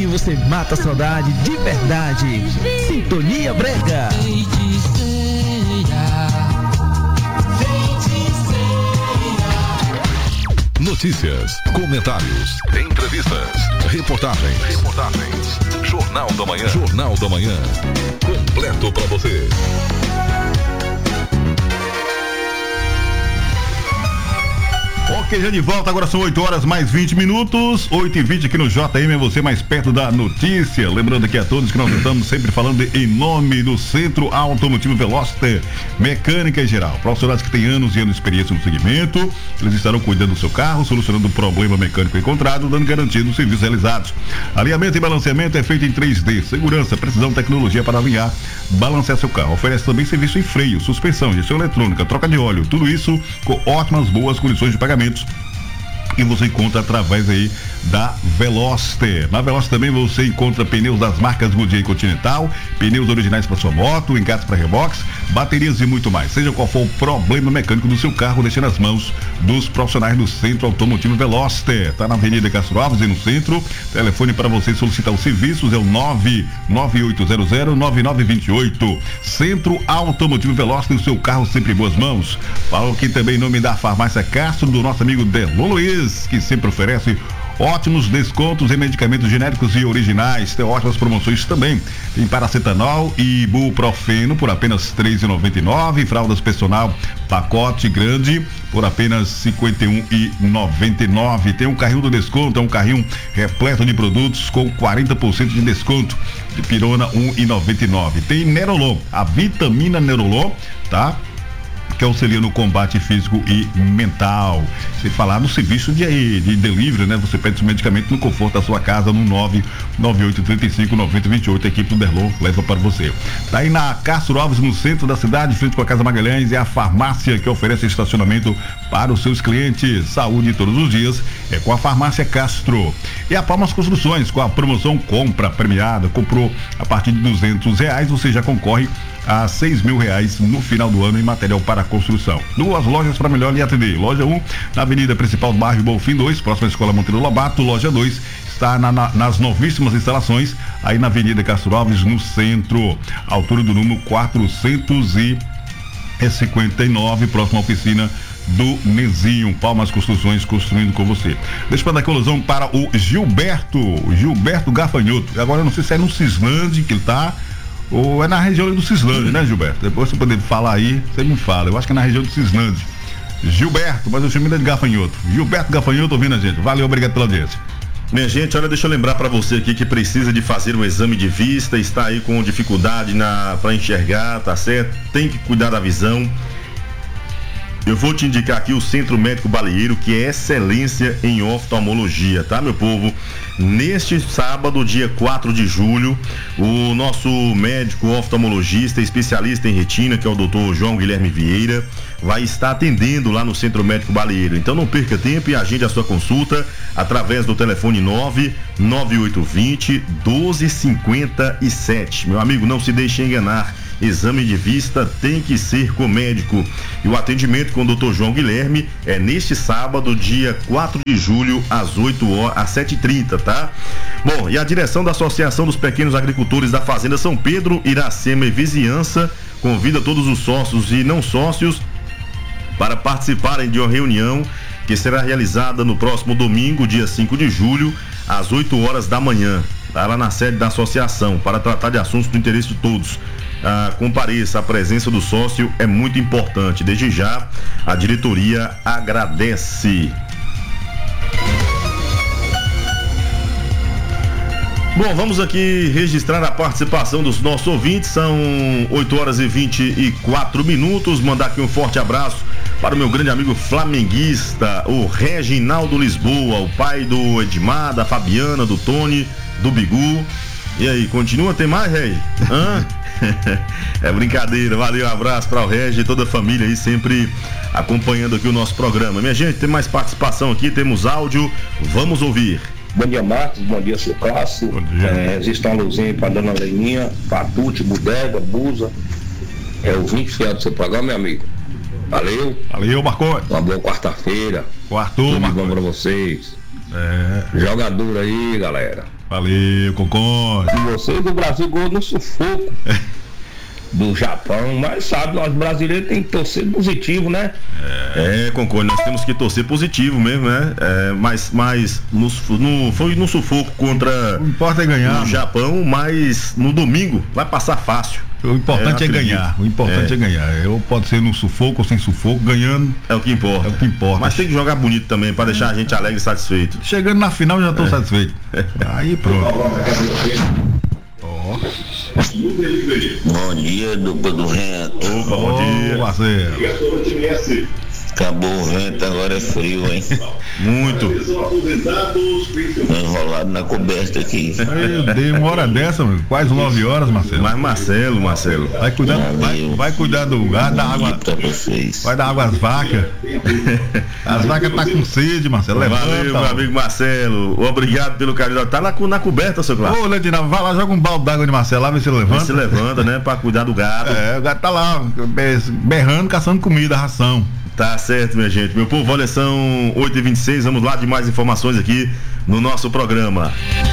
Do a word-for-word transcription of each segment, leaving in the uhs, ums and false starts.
você mata a saudade de verdade. Sintonia Brega. Notícias, comentários, entrevistas, reportagens, reportagens. Jornal da Manhã. Jornal da Manhã. Completo para você. Ok, já de volta, agora são oito horas mais vinte minutos, oito e vinte aqui no J M, é você mais perto da notícia. Lembrando aqui a todos que nós estamos sempre falando em nome do Centro Automotivo Veloster, mecânica em geral. Profissionais que têm anos e anos de experiência no segmento, eles estarão cuidando do seu carro, solucionando o problema mecânico encontrado, dando garantia dos serviços realizados. Alinhamento e balanceamento é feito em três D, segurança, precisão, tecnologia para alinhar, balancear seu carro. Oferece também serviço em freio, suspensão, gestão eletrônica, troca de óleo, tudo isso com ótimas, boas condições de pagamento. E você encontra através aí da Veloster. Na Veloster também você encontra pneus das marcas Goodyear e Continental, pneus originais para sua moto, engates para reboques, baterias e muito mais. Seja qual for o problema mecânico do seu carro, deixe nas mãos dos profissionais do Centro Automotivo Veloster. Tá na Avenida Castro Alves e no centro. Telefone para você solicitar os serviços é o nove nove oito zero zero nove nove dois oito. Centro Automotivo Veloster, o seu carro sempre em boas mãos. Falo aqui também em nome da Farmácia Castro, do nosso amigo Delon Luiz, que sempre oferece ótimos descontos em medicamentos genéricos e originais. Tem ótimas promoções também. Tem paracetamol e ibuprofeno por apenas três reais e noventa e nove centavos. Fraldas personal pacote grande por apenas cinquenta e um reais e noventa e nove centavos. Tem um carrinho do desconto, é um carrinho repleto de produtos com quarenta por cento de desconto. De pirona um real e noventa e nove centavos. Tem Nerolon, a vitamina Nerolon, tá? Que auxilia no combate físico e mental. Se falar no serviço de, de delivery, né? Você pede esse medicamento no conforto da sua casa no nove nove oito três cinco nove zero dois oito. A equipe do Derlon leva para você. Tá aí na Castro Alves, no centro da cidade, frente com a Casa Magalhães, é a farmácia que oferece estacionamento para os seus clientes. Saúde todos os dias é com a Farmácia Castro. E a Palmas Construções, com a promoção compra premiada, comprou a partir de duzentos reais, você já concorre a seis mil reais no final do ano em material para construção. Duas lojas para melhor lhe atender. Loja um, na Avenida Principal do Bairro Bonfim dois, próxima à Escola Monteiro Lobato. Loja dois, está na, na, nas novíssimas instalações, aí na Avenida Castro Alves, no centro. Altura do número quatrocentos e cinquenta e nove, próxima à oficina do Nezinho. Palmas Construções, construindo com você. Deixa eu mandar aqui a alusão para o Gilberto, Gilberto Gafanhoto. Agora eu não sei se é no Cislândia que ele tá, ou é na região do Cislândia, né, Gilberto? Depois você poder falar aí, você me fala. Eu acho que é na região do Cislândia. Gilberto, mas eu chamo ele de Gafanhoto. Gilberto Gafanhoto ouvindo a gente. Valeu, obrigado pela audiência. Minha gente, olha, deixa eu lembrar para você aqui que precisa de fazer um exame de vista, está aí com dificuldade na para enxergar, tá certo? Tem que cuidar da visão. Eu vou te indicar aqui o Centro Médico Baleeiro, que é excelência em oftalmologia, tá, meu povo? Neste sábado, dia quatro de julho, o nosso médico oftalmologista, especialista em retina, que é o doutor João Guilherme Vieira, vai estar atendendo lá no Centro Médico Baleeiro. Então não perca tempo e agende a sua consulta através do telefone nove nove oito dois zero doze cinquenta e sete. Meu amigo, não se deixe enganar. Exame de vista tem que ser com médico. E o atendimento com o doutor João Guilherme é neste sábado, dia quatro de julho, às oito horas, às sete e trinta, tá? Bom, e a direção da Associação dos Pequenos Agricultores da Fazenda São Pedro, Iracema e Vizinhança convida todos os sócios e não sócios para participarem de uma reunião que será realizada no próximo domingo, dia cinco de julho, às oito horas da manhã, tá? Lá na sede da associação, para tratar de assuntos do interesse de todos. Ah, compareça, a presença do sócio é muito importante. Desde já, a diretoria agradece. Bom, vamos aqui registrar a participação dos nossos ouvintes. São oito horas e vinte e quatro minutos. Mandar aqui um forte abraço para o meu grande amigo flamenguista, o Reginaldo Lisboa, o pai do Edmar, da Fabiana, do Tony, do Bigu. E aí, continua? Tem mais, Regi? Hã? É brincadeira. Valeu, um abraço para o Regi e toda a família aí, sempre acompanhando aqui o nosso programa. Minha gente, tem mais participação aqui, temos áudio, vamos ouvir. Bom dia, Marcos, bom dia, seu Cássio. Bom dia. É, existe uma luzinha para dona Leininha, Patute, Bodega, Busa. É o vinte fiel do seu programa, meu amigo. Valeu. Valeu, Marcos. Uma boa quarta-feira. Quarto, Tudo bom para vocês. É. Jogador aí, galera. Valeu, concordo. E vocês do Brasil gol no sufoco do Japão, mas sabe, nós brasileiros tem que torcer positivo, né? É, é concordo, nós temos que torcer positivo mesmo, né? É, mas mas no, no, foi no sufoco contra o importa é ganhar, o Japão, mas no domingo vai passar fácil. O importante é, é ganhar, o importante é. é ganhar. Eu pode ser no sufoco ou sem sufoco, ganhando. É o que importa. É o que importa. Mas tem que jogar bonito também, para deixar a gente alegre e satisfeito. Chegando na final já estou é. satisfeito. Aí pronto. Oh. Bom dia, dupla do vento. Opa, bom dia, Marcelo. Acabou o vento, agora é frio, hein? Muito. Enrolado na coberta aqui. Meu Deus, uma hora dessa, quase nove horas, Marcelo. Mas Marcelo, Marcelo. Vai cuidar, vai, vai cuidar do gado, da água. Vai dar água às vacas. As vacas tá com sede, Marcelo. Levanta. Valeu, meu amigo Marcelo. Obrigado pelo carinho. Tá na, na coberta, seu Cláudio. Ô, Ledinaldo, vai lá, joga um balde d'água de Marcelo lá, vê se ele levanta. Vê se levanta, né? Pra cuidar do gado. É, o gado tá lá, berrando, caçando comida, ração. Tá certo, minha gente. Meu povo, olha, são oito e vinte e seis. Vamos lá de mais informações aqui no nosso programa.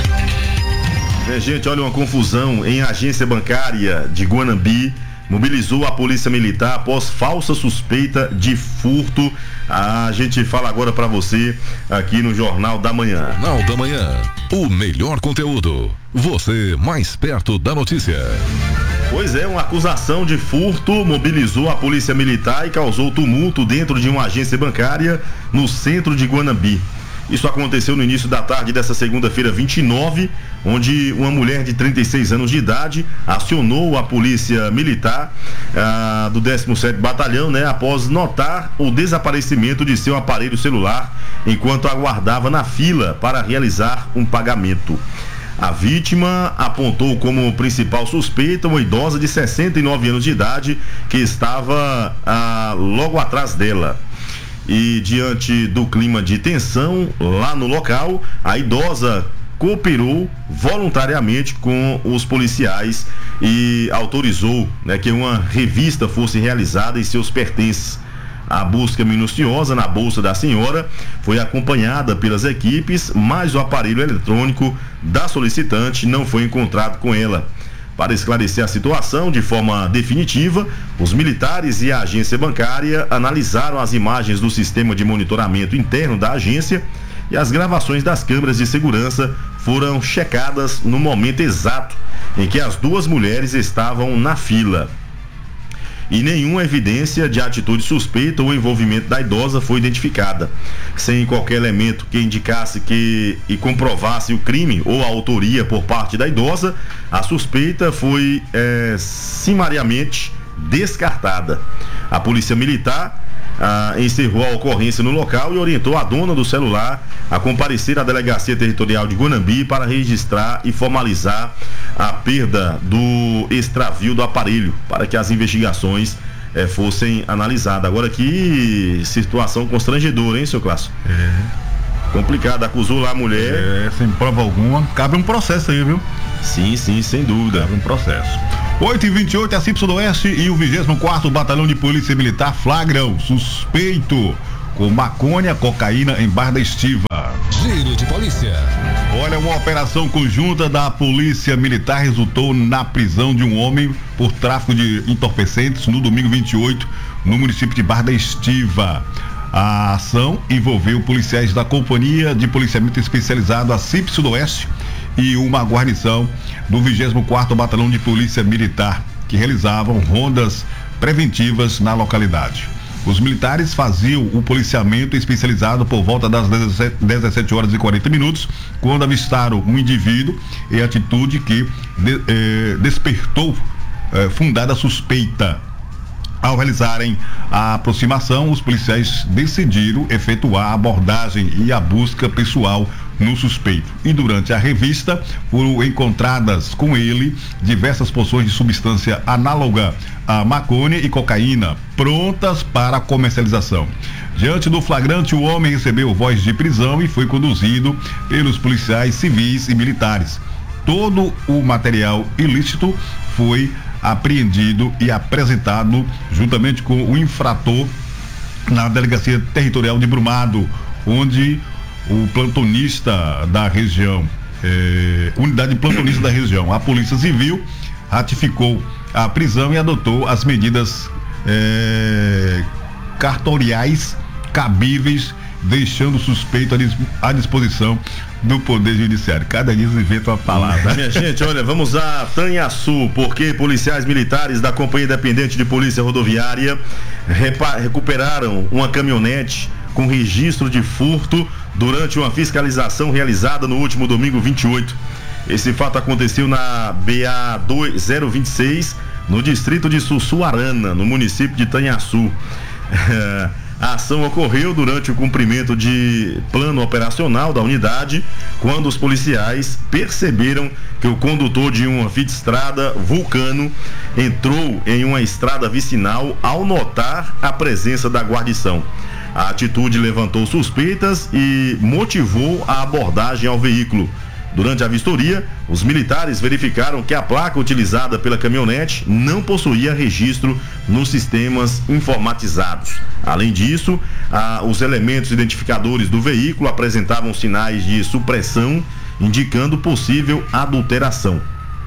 Minha gente, olha, uma confusão em agência bancária de Guanambi mobilizou a polícia militar após falsa suspeita de furto. A gente fala agora pra você aqui no Jornal da Manhã. Jornal da Manhã, o melhor conteúdo. Você mais perto da notícia. Pois é, uma acusação de furto mobilizou a polícia militar e causou tumulto dentro de uma agência bancária no centro de Guanambi. Isso aconteceu no início da tarde dessa segunda-feira vinte e nove, onde uma mulher de trinta e seis anos de idade acionou a polícia militar ah, do décimo sétimo Batalhão, né, após notar o desaparecimento de seu aparelho celular enquanto aguardava na fila para realizar um pagamento. A vítima apontou como principal suspeita uma idosa de sessenta e nove anos de idade que estava ah, logo atrás dela. E diante do clima de tensão lá no local, a idosa cooperou voluntariamente com os policiais e autorizou, né, que uma revista fosse realizada em seus pertences. A busca minuciosa na bolsa da senhora foi acompanhada pelas equipes, mas o aparelho eletrônico da solicitante não foi encontrado com ela. Para esclarecer a situação de forma definitiva, os militares e a agência bancária analisaram as imagens do sistema de monitoramento interno da agência e as gravações das câmeras de segurança foram checadas no momento exato em que as duas mulheres estavam na fila. E nenhuma evidência de atitude suspeita ou envolvimento da idosa foi identificada. Sem qualquer elemento que indicasse que e comprovasse o crime ou a autoria por parte da idosa, a suspeita foi é, sumariamente descartada. A polícia militar ah, encerrou a ocorrência no local e orientou a dona do celular a comparecer à Delegacia Territorial de Guanambi para registrar e formalizar a perda do extravio do aparelho, para que as investigações eh, fossem analisadas. Agora, que situação constrangedora, hein, seu Clássico? É. Complicado, acusou lá a mulher. É, sem prova alguma. Cabe um processo aí, viu? Sim, sim, sem dúvida. Cabe um processo. oito e vinte e oito, a CIP Sudoeste e o vigésimo quarto Batalhão de Polícia Militar flagram suspeito com maconha, cocaína em Barra da Estiva. Giro de polícia. Olha, uma operação conjunta da Polícia Militar resultou na prisão de um homem por tráfico de entorpecentes no domingo vinte e oito, no município de Barra da Estiva. A ação envolveu policiais da Companhia de Policiamento Especializado, a CIP Sudoeste, e uma guarnição do vigésimo quarto Batalhão de Polícia Militar, que realizavam rondas preventivas na localidade. Os militares faziam o policiamento especializado por volta das dezessete horas e quarenta minutos, quando avistaram um indivíduo em atitude que de, eh, despertou eh, fundada suspeita. Ao realizarem a aproximação, os policiais decidiram efetuar a abordagem e a busca pessoal no suspeito. E durante a revista foram encontradas com ele diversas porções de substância análoga a maconha e cocaína, prontas para comercialização. Diante do flagrante, o homem recebeu voz de prisão e foi conduzido pelos policiais civis e militares. Todo o material ilícito foi apreendido e apresentado juntamente com o infrator na Delegacia Territorial de Brumado, onde o plantonista da região, é, unidade plantonista da região. A Polícia Civil ratificou a prisão e adotou as medidas é, cartoriais cabíveis, deixando o suspeito à, dis, à disposição do Poder Judiciário. Cada dia se inventa uma palavra. Minha gente, olha, vamos a Tanhaçu, porque policiais militares da Companhia Independente de Polícia Rodoviária repa- recuperaram uma caminhonete com registro de furto durante uma fiscalização realizada no último domingo vinte e oito. Esse fato aconteceu na B A zero vinte e seis, no distrito de Sussuarana, no município de Tanhaçu. A ação ocorreu durante o cumprimento de plano operacional da unidade, quando os policiais perceberam que o condutor de uma Fiat-Strada Vulcano entrou em uma estrada vicinal ao notar a presença da guarnição. A atitude levantou suspeitas e motivou a abordagem ao veículo. Durante a vistoria, os militares verificaram que a placa utilizada pela caminhonete não possuía registro nos sistemas informatizados. Além disso, ah, os elementos identificadores do veículo apresentavam sinais de supressão, indicando possível adulteração.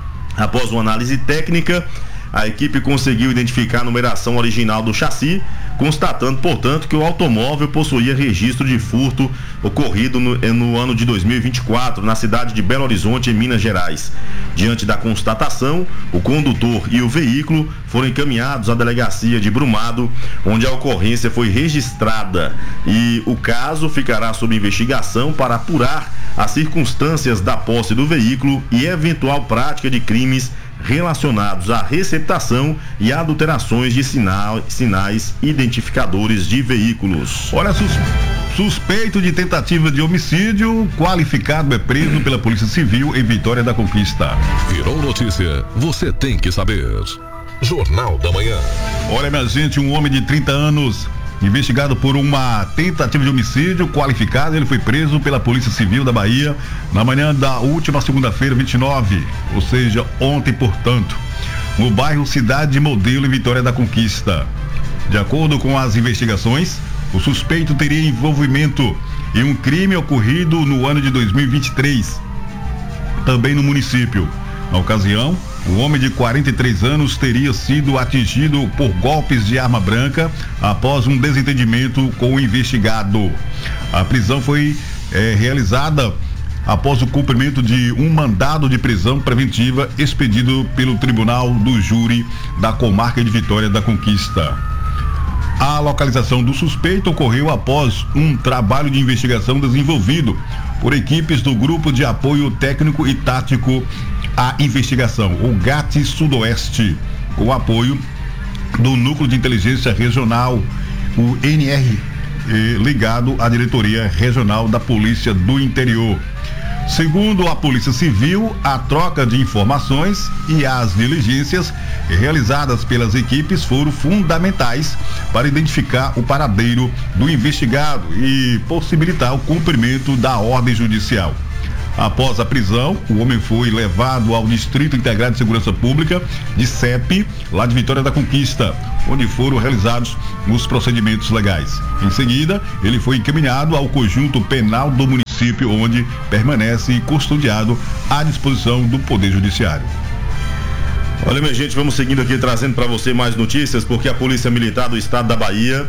Após uma análise técnica, a equipe conseguiu identificar a numeração original do chassi, constatando, portanto, que o automóvel possuía registro de furto ocorrido no, no ano de dois mil e vinte e quatro, na cidade de Belo Horizonte, em Minas Gerais. Diante da constatação, o condutor e o veículo foram encaminhados à delegacia de Brumado, onde a ocorrência foi registrada, e o caso ficará sob investigação para apurar as circunstâncias da posse do veículo e eventual prática de crimes relacionados à receptação e adulterações de sinal, sinais identificadores de veículos. Olha, sus, suspeito de tentativa de homicídio qualificado é preso pela Polícia Civil em Vitória da Conquista. Virou notícia, você tem que saber. Jornal da Manhã. Olha, minha gente, um homem de trinta anos investigado por uma tentativa de homicídio qualificado, ele foi preso pela Polícia Civil da Bahia na manhã da última segunda-feira, vinte e nove, ou seja, ontem, portanto, no bairro Cidade Modelo, em Vitória da Conquista. De acordo com as investigações, o suspeito teria envolvimento em um crime ocorrido no ano de dois mil e vinte e três, também no município. Na ocasião, o homem de quarenta e três anos teria sido atingido por golpes de arma branca após um desentendimento com o investigado. A prisão foi é, realizada após o cumprimento de um mandado de prisão preventiva expedido pelo Tribunal do Júri da Comarca de Vitória da Conquista. A localização do suspeito ocorreu após um trabalho de investigação desenvolvido por equipes do Grupo de Apoio Técnico e Tático à Investigação, o GAT Sudoeste, com o apoio do Núcleo de Inteligência Regional, o N R, eh, ligado à Diretoria Regional da Polícia do Interior. Segundo a Polícia Civil, a troca de informações e as diligências realizadas pelas equipes foram fundamentais para identificar o paradeiro do investigado e possibilitar o cumprimento da ordem judicial. Após a prisão, o homem foi levado ao Distrito Integrado de Segurança Pública de S E P, lá de Vitória da Conquista, onde foram realizados os procedimentos legais. Em seguida, ele foi encaminhado ao conjunto penal do município, onde permanece custodiado à disposição do Poder Judiciário. Olha, minha gente, vamos seguindo aqui trazendo para você mais notícias, porque a Polícia Militar do Estado da Bahia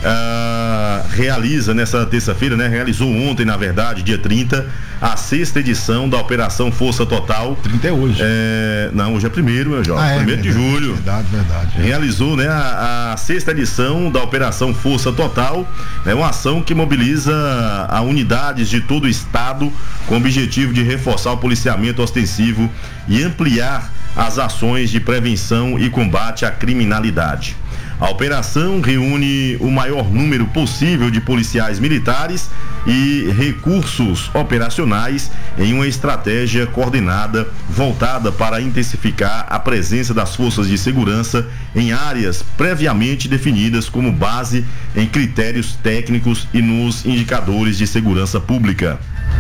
ah, realiza nessa terça-feira, né? Realizou ontem, na verdade, dia trinta, a sexta edição da Operação Força Total. trinta é hoje. É, não, hoje é primeiro, meu jovem. Ah, é, primeiro verdade, de julho. Verdade, verdade. Realizou, né, a, a sexta edição da Operação Força Total, é uma ação que mobiliza a unidades de todo o estado com o objetivo de reforçar o policiamento ostensivo e ampliar as ações de prevenção e combate à criminalidade. A operação reúne o maior número possível de policiais militares e recursos operacionais em uma estratégia coordenada voltada para intensificar a presença das forças de segurança em áreas previamente definidas como base em critérios técnicos e nos indicadores de segurança pública.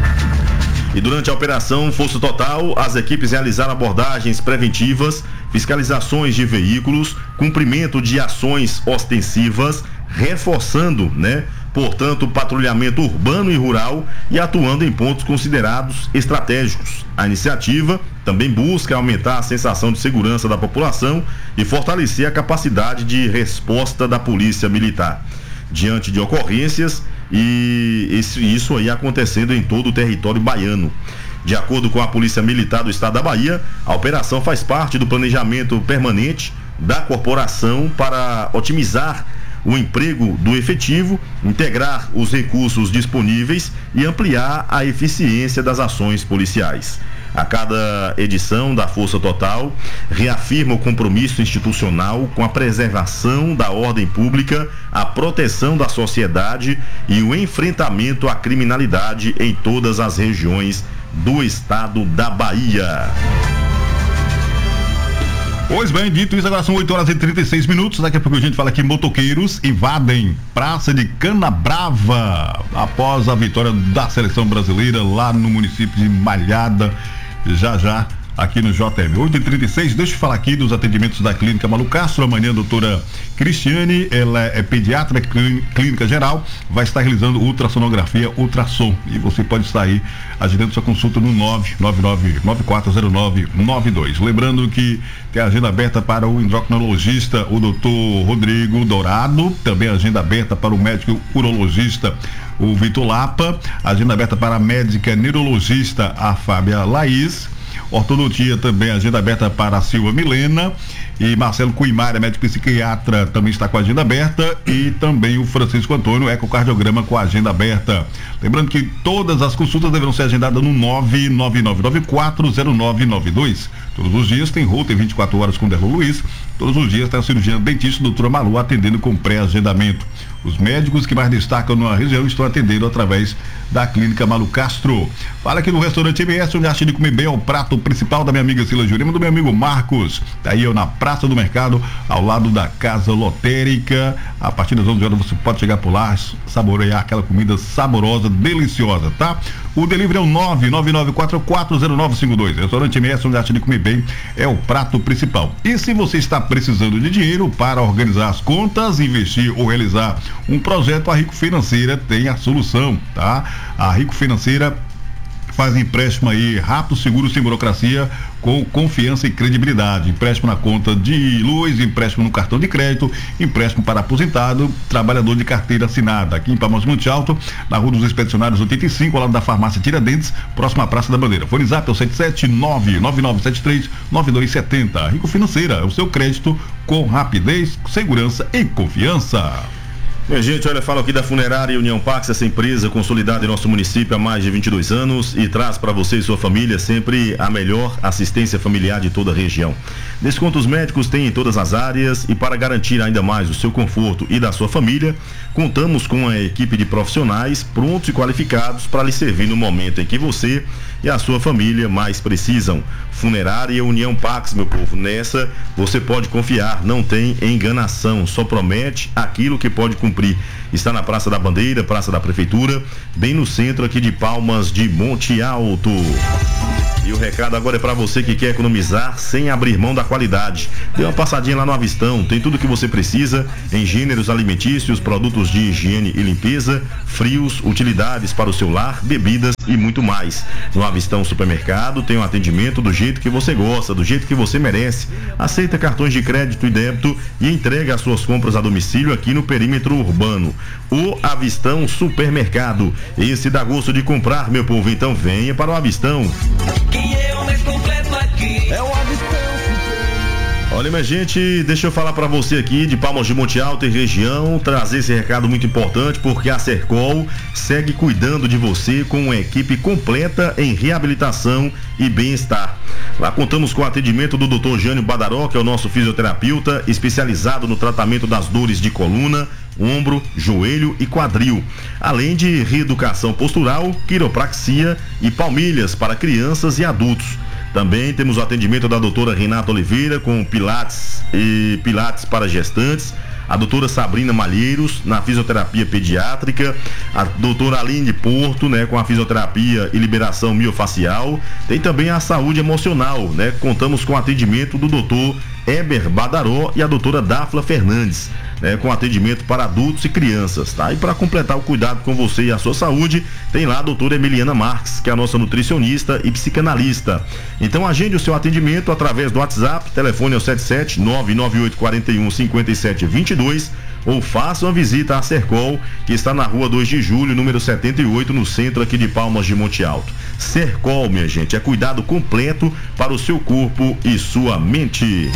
E durante a Operação Força Total, as equipes realizaram abordagens preventivas, fiscalizações de veículos, cumprimento de ações ostensivas, reforçando, né, portanto, patrulhamento urbano e rural e atuando em pontos considerados estratégicos. A iniciativa também busca aumentar a sensação de segurança da população e fortalecer a capacidade de resposta da Polícia Militar diante de ocorrências, e isso, isso aí acontecendo em todo o território baiano. De acordo com a Polícia Militar do Estado da Bahia, a operação faz parte do planejamento permanente da corporação para otimizar o emprego do efetivo, integrar os recursos disponíveis e ampliar a eficiência das ações policiais. A cada edição da Força Total reafirma o compromisso institucional com a preservação da ordem pública, a proteção da sociedade e o enfrentamento à criminalidade em todas as regiões do estado da Bahia. Pois bem, dito isso, agora são oito horas e trinta e seis minutos. Daqui a pouco a gente fala que motoqueiros invadem Praça de Canabrava após a vitória da seleção brasileira lá no município de Malhada. Já já aqui no J M. oito e trinta e seis, deixa eu falar aqui dos atendimentos da Clínica Malu Castro. Amanhã a doutora Cristiane, ela é pediatra clínica geral, vai estar realizando ultrassonografia, ultrassom, e você pode estar aí agendando sua consulta no nove nove nove nove quatro zero nove nove dois. Lembrando que tem a agenda aberta para o endocrinologista, o doutor Rodrigo Dourado, também a agenda aberta para o médico urologista, o Vitor Lapa, agenda aberta para a médica neurologista, a Fábia Laís. Ortodontia também, agenda aberta para a Silva Milena, e Marcelo Cuimária, médico psiquiatra, também está com a agenda aberta, e também o Francisco Antônio, ecocardiograma, com a agenda aberta. Lembrando que todas as consultas deverão ser agendadas no nove nove nove nove quatro zero nove nove dois. Todos os dias tem Router vinte e quatro horas com Derlo Luiz. Todos os dias tem a cirurgiã dentista doutora Malu atendendo com pré-agendamento. Os médicos que mais destacam na região estão atendendo através da Clínica Malu Castro. Fala aqui no restaurante M S, onde acha de comer bem é o prato principal da minha amiga Sila Jurema, do meu amigo Marcos. Tá aí eu na Praça do Mercado, ao lado da Casa Lotérica. A partir das onze horas você pode chegar por lá, saborear aquela comida saborosa, deliciosa, tá? O delivery é o nove nove nove quatro quatro zero nove cinco dois. Restaurante M S, onde acha de comer bem é o prato principal. E se você está precisando de dinheiro para organizar as contas, investir ou realizar um projeto, a Rico Financeira tem a solução, tá? A Rico Financeira faz empréstimo aí rápido, seguro, sem burocracia, com confiança e credibilidade. Empréstimo na conta de luz, empréstimo no cartão de crédito, empréstimo para aposentado, trabalhador de carteira assinada. Aqui em Palmas Monte Alto, na Rua dos Expedicionários oitenta e cinco, ao lado da Farmácia Tiradentes, próxima à Praça da Bandeira. Fone Zap é o sete sete nove nove nove sete três nove dois sete zero. Rico Financeira, o seu crédito com rapidez, segurança e confiança. Minha gente, olha, falo aqui da Funerária União Pax, essa empresa consolidada em nosso município há mais de vinte e dois anos e traz para você e sua família sempre a melhor assistência familiar de toda a região. Descontos médicos tem em todas as áreas, e para garantir ainda mais o seu conforto e da sua família, contamos com uma equipe de profissionais prontos e qualificados para lhe servir no momento em que você e a sua família mais precisam. Funerária União Pax, meu povo, nessa você pode confiar, não tem enganação, só promete aquilo que pode cumprir. Está na Praça da Bandeira, Praça da Prefeitura, bem no centro aqui de Palmas de Monte Alto. E o recado agora é para você que quer economizar sem abrir mão da qualidade. Dê uma passadinha lá no Avistão, tem tudo que você precisa em gêneros alimentícios, produtos de higiene e limpeza, frios, utilidades para o seu lar, bebidas e muito mais. No Avistão Supermercado tem um atendimento do jeito que você gosta, do jeito que você merece. Aceita cartões de crédito e débito e entrega as suas compras a domicílio aqui no perímetro urbano. O Avistão Supermercado. Esse dá gosto de comprar, meu povo, então venha para o Avistão. Quem é o mais completo aqui? É o Avistão. Olha, minha gente, deixa eu falar para você aqui de Palmas de Monte Alto e região, trazer esse recado muito importante, porque a Sercol segue cuidando de você com uma equipe completa em reabilitação e bem-estar. Lá contamos com o atendimento do doutor Jânio Badaró, que é o nosso fisioterapeuta, especializado no tratamento das dores de coluna, ombro, joelho e quadril, além de reeducação postural, quiropraxia e palmilhas para crianças e adultos. Também temos o atendimento da doutora Renata Oliveira com pilates e pilates para gestantes, a doutora Sabrina Malheiros na fisioterapia pediátrica, a doutora Aline Porto, né, com a fisioterapia e liberação miofacial. Tem também a saúde emocional, né? Contamos com o atendimento do doutor Eber Badaró e a doutora Dafla Fernandes, né, com atendimento para adultos e crianças, tá? E para completar o cuidado com você e a sua saúde, tem lá a doutora Emiliana Marques, que é a nossa nutricionista e psicanalista. Então agende o seu atendimento através do WhatsApp, telefone é o sete sete nove nove oito quatro um cinco sete dois dois, ou faça uma visita à Sercol, que está na rua dois de julho, número setenta e oito, no centro aqui de Palmas de Monte Alto. Sercol, minha gente, é cuidado completo para o seu corpo e sua mente.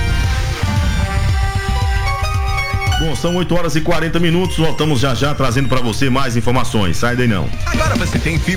Bom, são oito horas e quarenta minutos, voltamos já já trazendo para você mais informações. Sai daí não. Agora você tem fibra